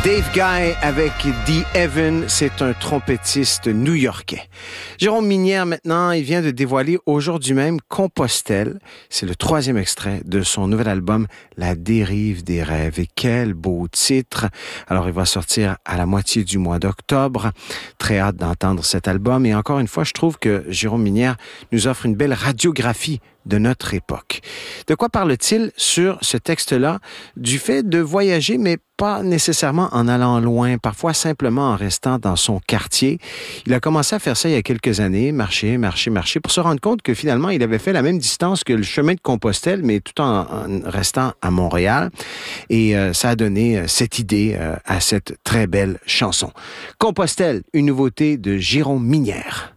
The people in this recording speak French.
Dave Guy avec The Evan, c'est un trompettiste new-yorkais. Jérôme Minière, maintenant, il vient de dévoiler aujourd'hui même Compostelle. C'est le 3e extrait de son nouvel album La dérive des rêves. Et quel beau titre! Alors, il va sortir à la moitié du mois d'octobre. Très hâte d'entendre cet album. Et encore une fois, je trouve que Jérôme Minière nous offre une belle radiographie de notre époque. De quoi parle-t-il sur ce texte-là? Du fait de voyager, mais pas nécessairement en allant loin, parfois simplement en restant dans son quartier. Il a commencé à faire ça il y a quelques années, marcher, pour se rendre compte que finalement, il avait fait la même distance que le chemin de Compostelle, mais tout en restant à Montréal. Et ça a donné cette idée à cette très belle chanson. Compostelle, une nouveauté de Jérôme Minière.